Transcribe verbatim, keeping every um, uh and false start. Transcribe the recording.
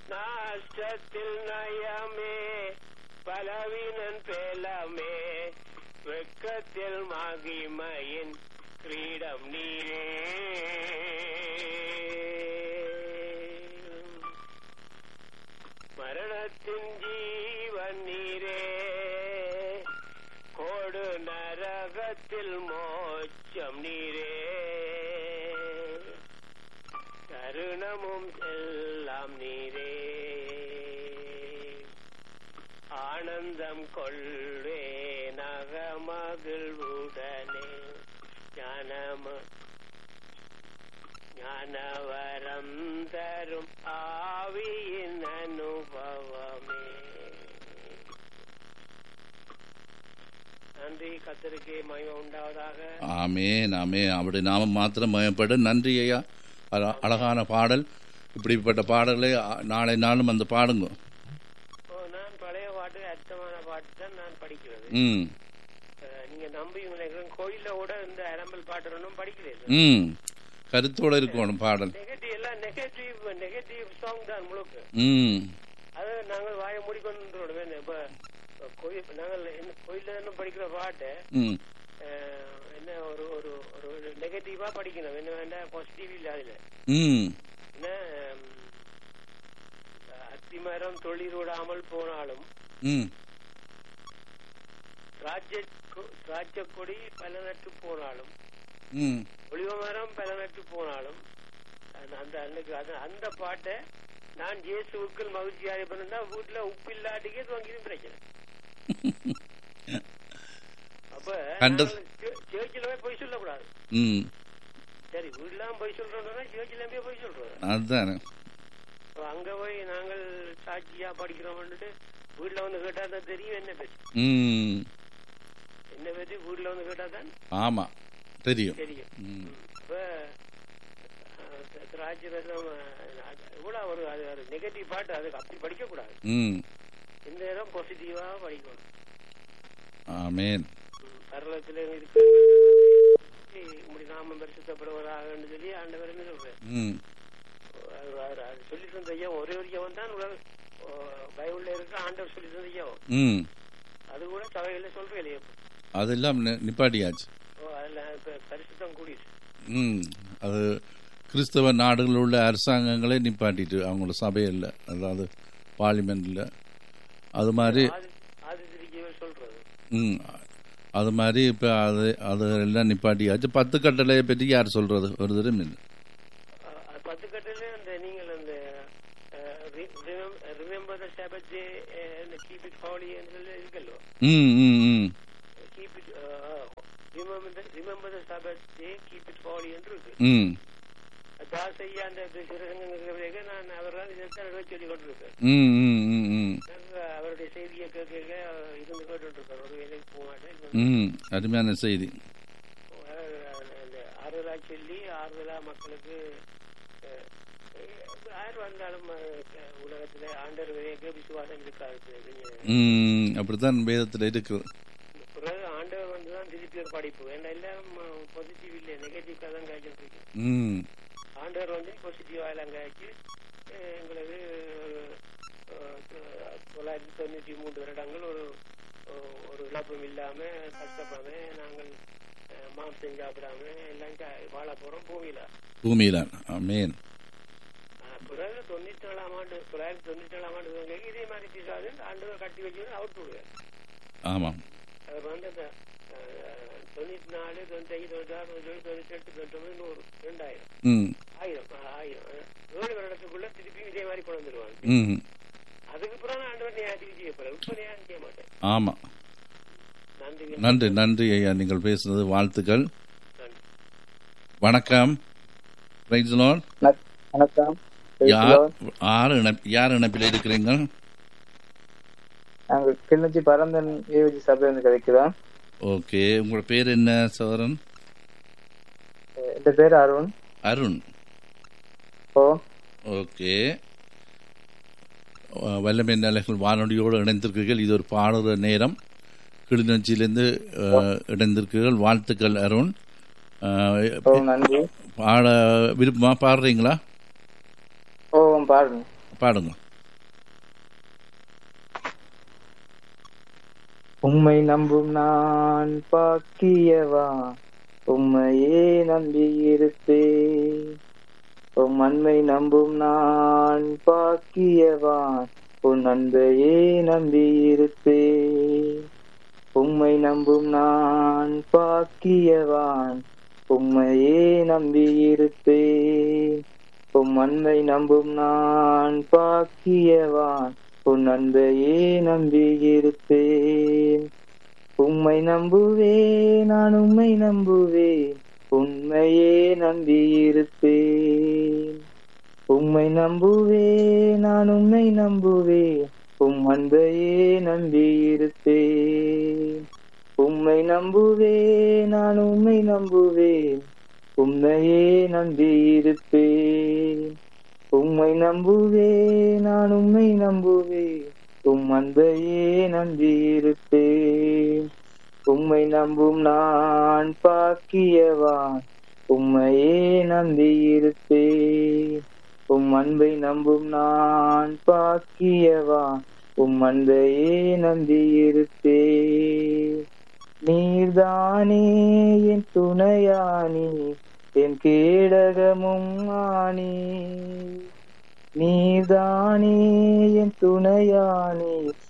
நாஷ்டத்தில் நயமே பலவீனன் பேலமே வெட்கத்தில் மகிமையின் கிரீடம் நீரே மரணத்தின் ஜீவன் நீரே கோடு நரகத்தில் மோட்சம் நீரே கருணமும் எல்லாம் நீரே ஆனந்தம் கொள்வே நகமகிழ்வுடனே ஞானம ஞானவரம் தரும் ஆவியின் அனுபவமே. நன்றி, கர்த்தருக்கு மகிமை உண்டாவதாக. ஆமென் ஆமென். அவருடைய நாமம் மாத்திரம் மகிமைப்படும். நன்றி ஐயா, அழகான பாடல். இப்படிப்பட்ட பாடலை நாளை நாளும் அந்த பாடுங்க. நான் பழைய பாட்டு அர்த்தமான பாட்டு தான் நான் படிக்கிறது. ம் நீங்க நம்புவீங்களா? கோயில கூட இந்த அரம்பல் பாட்டு ஒன்றும் படிக்கிறது. ம் கருத்தோட இருக்கணும் பாடல். நெகட்டிவ் எல்லாம் நெகட்டிவ் நெகட்டிவ் சாங் தான் முழுக்க. ம் அது நாங்கள் வாயை மூடிக்கொண்டு இப்ப கோயில் நாங்கள் கோயில படிக்கிற பாட்டு என்ன ஒரு ஒரு ஒரு நெகட்டிவா படிக்கணும். என்ன வேண்டாம், பாசிட்டிவ் இல்ல அதுல. ம் என்ன அத்திமரம் தொழிலூடாமல் போனாலும் ம் ராஜ்ய கொடி பல நட்டு போனாலும் ம் ஒளிவ மரம் பல நட்டு போனாலும் அந்த அன்னைக்கு அந்த பாட்டை நான் இயேசுவுக்குள் மகிழ்ச்சியா இருப்பேன்னா வீட்டுல உப்பு இல்லாட்டிக்கே துவங்கியும் பிரச்சனை. அப்ப சேர்ச்சில போய் பொய் சொல்லக்கூடாது. சரி, வீட்டுலாம் பொய் சொல்றோம்னா சேர்ச்சில போய் சொல்றோம். அதுதான் அங்க போய் நாங்கள் சாட்சியா படிக்கிறோம் வீட்டுல வந்து கேட்டா தான் தெரியும் என்ன பற்றி. என்ன பற்றி வீட்டுல வந்து கேட்டா தான் ஆமா தெரியும் தெரியும். இப்ப ராஜ்யம் இவ்வளவு ஒரு நெகட்டிவ் பாட்டு அதுக்கு அப்படி படிக்க கூடாது. இந்த நேரம் பாசிட்டிவா படிக்கணும். ஆமென். பரலோகத்திலே இருக்கு நாமம் பரிசுத்தப்படுவதாக சொல்லி ஆண்டவர் என்ன சொல்றேன் சொல்லி தந்த ஐயா ஒரே ஒரு ஐயாவும் தான் பைபிள்ல இருக்க ஆண்டவர் சொல்லி தந்த ஐயாவும் அது கூட சபையில சொல்றேன் இல்லையா, அதெல்லாம் நிப்பாட்டியாச்சு. பரிசுத்தம் கூடிடுச்சு. ம் அது கிறிஸ்தவ நாடுகளில் உள்ள அரசாங்கங்களே நிப்பாட்டிட்டு அவங்களோட சபையில், அதாவது பார்லிமெண்ட்ல அது மாதிரி சொல்றது. ம் அது மாதிரி இப்போ அது அது எல்லாம் நிப்பாட்டியாச்சு. பத்து கட்டளையை பற்றி யார் சொல்றது? ஒரு தரம் இல்லை. பத்து கட்டளை அந்த நீங்கள் அந்த remember the சபத் day and keep it holy and இருக்கல்லோ. ம் ம் ம் keep it remember the remember the Sabbath day, keep it holy என்று இருக்கு. ம் தாசையா அந்த சிறசங்கங்களுக்கு நான் அவரால் இதைத்தான் சொல்லி கொண்டிருக்கேன். ம் ம் ம் ம் அவருடைய செய்தியை கேட்க இருந்து கேட்டு இருக்கார். ஒரு வேலைக்கு போக மாட்டேன். ம் அருமையான செய்தி. ஆறுதலா சொல்லி ஆறுதலா மக்களுக்கு யார் வந்தாலும் உலகத்துல ஆண்டர் வரைக்கும் விசுவாசம் இருக்காது. ம் அப்படித்தான் வேதத்தில் இருக்குது. பிறகு ஆண்டவர் வந்துதான் திருப்பி ஒரு படிப்பு. ஏன்னா எல்லாரும் பாசிட்டிவ் இல்லை, நெகட்டிவ் தான் காய்ச்சிட்டு இருக்கு. ம் ஆண்டவர் வந்து பாசிட்டிவா எல்லாம் காய்ச்சி எங்களுக்கு தொள்ளாயிரத்தி தொண்ணூற்றி மூன்று வருடங்கள் ஒரு ஒரு இழப்பும் இல்லாம கஷ்டப்படாம நாங்கள் மாம்சம் சாப்பிடாம எல்லாம் வாழ போறோம் பூமியில பூமியில. ஆமென். பிறகு தொண்ணூத்தி நாலாம் ஆண்டு தொள்ளாயிரத்தி தொண்ணூத்தி நாலாம் ஆண்டு இதே மாதிரி பிசாது ஆண்டு கட்டி வச்சு அவுட் விடுவேன். ஆமாம். அவர் வந்து அந்த தொண்ணூத்தி நாலு தொண்ணூத்தி ஐந்து தொண்ணூத்தி ஆறு தொண்ணூத்தி தொண்ணூத்தி எட்டு தொண்ணூத்தி ஒன்பது நூறு ரெண்டாயிரம் ஆயிரம் ஆயிரம் ஏழு வருடத்துக்குள்ள திருப்பி இதே மாதிரி கொண்டு வந்துருவாங்க. அதுக்கு பிறகு ஆண்டவர் நியாயத்துக்கு செய்யப்பட இப்ப நியாயம் செய்ய மாட்டேன். ஆமா. நன்றி நன்றி நன்றி ஐயா, நீங்கள் பேசுனது வாழ்த்துக்கள். வணக்கம். வணக்கம். யார் இணைப்பில் இருக்கிறீங்க? நாங்கள் கிளிநொச்சி பரந்தன் ஏவிஜி சபையிலிருந்து கிடைக்கிறோம். ஓகே, உங்களோட பேர் என்ன சோதரன்? என் பேர் அருண். அருண். ஓ ஓகே. வல்லமை நிலைகள் வானொலியோடு இணைந்திருக்கிறீர்கள். இது ஒரு பாடுற நேரம். கிளிநொச்சியிலிருந்து இணைந்திருக்கிறீர்கள். வாழ்த்துக்கள் அருண். நன்றி. பாட விருப்பமா? பாடுறீங்களா? ஓ பாடுங்க பாடுங்க. உம்மை நம்பும் நான் பாக்கியவா, உம்மையே நம்பியிருப்பேன். உம் அன்பை நம்பும் நான் பாக்கியவான், உன் அன்பையே நம்பியிருப்பேன். உம்மை நம்பும் நான் பாக்கியவான், உம்மையே நம்பியிருப்பேன். உம் அன்பை நம்பும் நான் பாக்கியவான், உன் அன்பையே நம்பியிருப்பேன். உம்மை நம்புவேன், நான் உம்மை நம்புவேன், உண்மையே நம்பியிருப்பேன். உம்மை நம்புவேன், நான் உம்மை நம்புவேன், உம் அன்பையே நம்பியிருப்பேன். உம்மை நம்புவேன், நான் உம்மை நம்புவேன், உம்மையே நம்பியிருப்பேன். உம்மை நம்புவேன், நான் உம்மை நம்புவேன், உம் அன்பையே நம்பியிருப்பேன். உம்மை நம்பும் நான் பாக்கியவான், உம்மையே நம்பியிருப்பேன். உம் அன்பை நம்பும் நான் பாக்கியவான், உம் அன்பையே நம்பியிருப்பேன். நீர்தானே என் துணையானி, என் கேடகமும் ஆனி. நீர்தானே என் துணையானி,